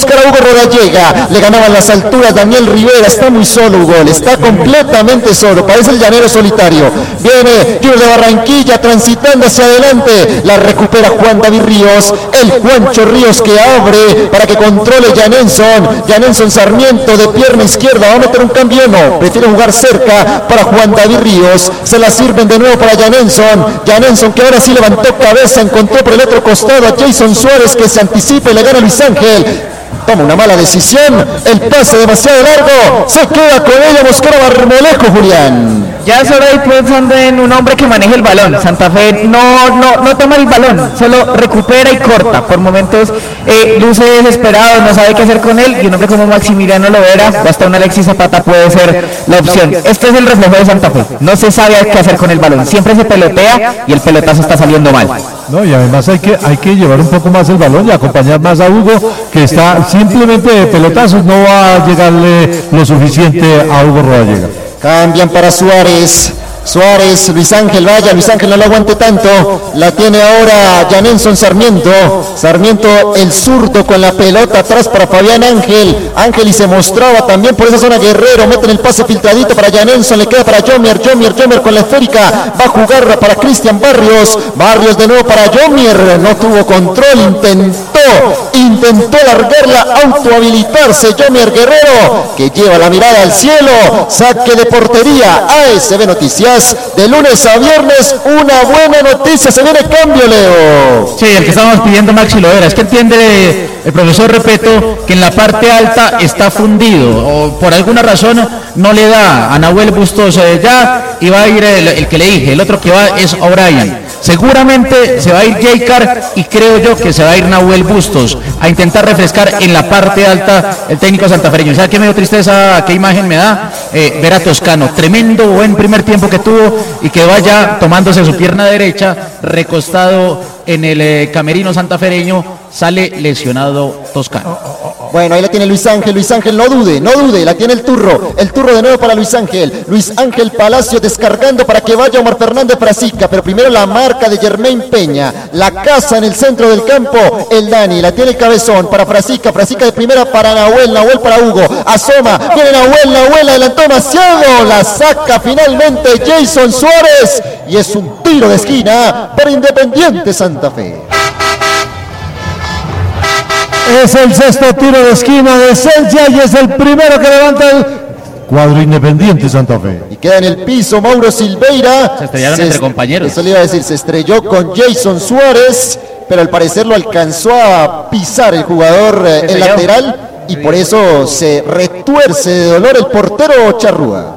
buscar a Hugo Rodallega, le ganaba las alturas Daniel Rivera, está muy solo Hugo, está completamente solo, parece el llanero solitario. Viene Junior de Barranquilla transitando hacia adelante, la recupera Juan David Ríos, el Juancho Ríos que abre para que controle Janenson Sarmiento de pierna izquierda, va a meter un cambio, no, prefiere jugar cerca para Juan David Ríos, se la sirven de nuevo para Janenson que ahora sí levantó cabeza, encontró por el otro costado a Jason Suárez que se anticipa y le gana a Luis Ángel. Toma una mala decisión, el pase demasiado largo, se queda con ella Mosquera Marmolejo, Julián. Ya es hora de ir pensando en un hombre que maneje el balón. Santa Fe no toma el balón, solo recupera y corta. Por momentos luce desesperado, no sabe qué hacer con él, y un hombre como Maximiliano Lovera o hasta un Alexis Zapata puede ser la opción. Este es el reflejo de Santa Fe, no se sabe qué hacer con el balón, siempre se pelotea y el pelotazo está saliendo mal. No, y además hay que llevar un poco más el balón y acompañar más a Hugo, que está simplemente de pelotazos, no va a llegarle lo suficiente a Hugo Rodallega. Cambian para Suárez, Luis Ángel, vaya, Luis Ángel no lo aguante tanto, la tiene ahora Janenson Sarmiento el zurdo con la pelota atrás para Fabián Ángel y se mostraba también por esa zona Guerrero, meten el pase filtradito para Janenson, le queda para Jomier con la esférica, va a jugar para Cristian Barrios de nuevo para Jomier, no tuvo control, intentó largarla, autohabilitarse Jomier Guerrero, que lleva la mirada al cielo, saque de portería, ASB Noticias. De lunes a viernes, una buena noticia, se viene cambio, Leo. Sí, el que estábamos pidiendo Maxi Lovera, es que entiende el profesor Repeto que en la parte alta está fundido, o por alguna razón no le da a Nahuel Bustos ya, y va a ir el que le dije, el otro que va es O'Brien. Seguramente se va a ir Jaycar y creo yo que se va a ir Nahuel Bustos a intentar refrescar en la parte alta el técnico santafereño. ¿Sabe qué me dio tristeza, qué imagen me da? Ver a Toscano, tremendo buen primer tiempo que tuvo y que vaya tomándose su pierna derecha, recostado en el camerino santafereño, sale lesionado Toscano. Bueno, ahí la tiene Luis Ángel, no dude, la tiene el turro de nuevo para Luis Ángel Palacio descargando para que vaya Omar Fernández Frasica, pero primero la marca de Germain Peña, la casa en el centro del campo, el Dani, la tiene el cabezón para Frasica de primera para Nahuel para Hugo, asoma, viene Nahuel, adelantó demasiado, la saca finalmente Jason Suárez, y es un tiro de esquina para Independiente Santa Fe. Es el sexto tiro de esquina de Celsia y es el primero que levanta el cuadro Independiente Santa Fe. Y queda en el piso Mauro Silveira. Se estrellaron entre compañeros. Eso le iba a decir, se estrelló con Jason Suárez, pero al parecer lo alcanzó a pisar el jugador el lateral y por eso se retuerce de dolor el portero Charrúa.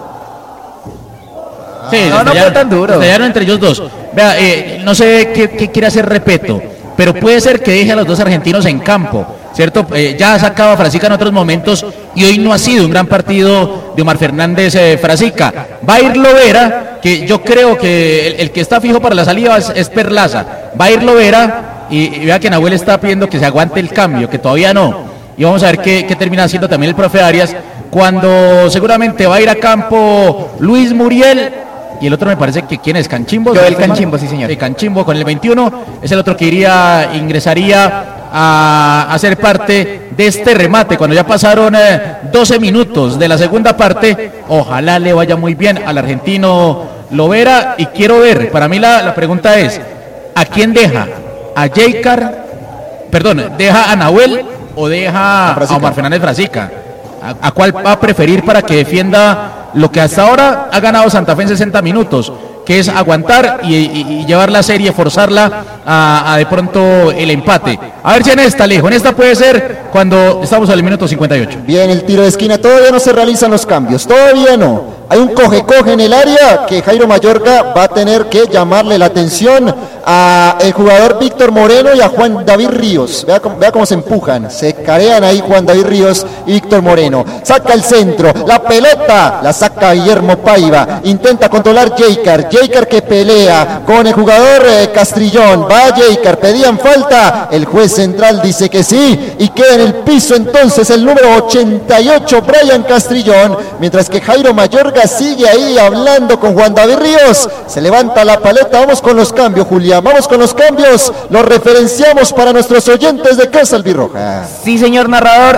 Sí, no fue tan duro. Se estrellaron entre ellos dos. Vea, no sé qué quiere hacer Repeto, pero puede ser que deje a los dos argentinos en campo, ¿cierto? Ya sacaba a Frasica en otros momentos y hoy no ha sido un gran partido de Omar Fernández Frasica. Va a ir Lovera, que yo creo que el que está fijo para la salida es Perlaza. Va a ir Lovera y vea que Nahuel está pidiendo que se aguante el cambio, que todavía no. Y vamos a ver qué termina haciendo también el profe Arias, cuando seguramente va a ir a campo Luis Muriel. Y el otro me parece que ¿quién es? ¿Canchimbo? Joel Canchimbo, sí señor. Canchimbo con el 21, es el otro que ingresaría a ser parte de este remate, cuando ya pasaron 12 minutos de la segunda parte. Ojalá le vaya muy bien al argentino Lovera, y quiero ver, para mí la pregunta es, ¿a quién deja? ¿A Jaycar? Perdón, ¿deja a Nahuel o deja a Omar Fernández Frasica? ¿A cuál va a preferir para que defienda lo que hasta ahora ha ganado Santa Fe en 60 minutos, que es aguantar y llevar la serie, forzarla a de pronto el empate? A ver si en esta puede ser cuando estamos al minuto 58. Bien, el tiro de esquina, todavía no se realizan los cambios, todavía no. Hay un coge-coge en el área que Jairo Mayorga va a tener que llamarle la atención a el jugador Víctor Moreno y a Juan David Ríos. Vea cómo se empujan, se carean ahí Juan David Ríos y Víctor Moreno. Saca el centro, la pelota la saca Guillermo Paiva, intenta controlar Jaycar que pelea con el jugador Castrillón. Va Jaycar, pedían falta, el juez central dice que sí y queda en el piso entonces el número 88 Brian Castrillón, mientras que Jairo Mayorga sigue ahí hablando con Juan David Ríos. Se levanta la paleta, vamos con los cambios, Julián, vamos con los cambios, los referenciamos para nuestros oyentes de Casa Albirroja. Sí señor narrador.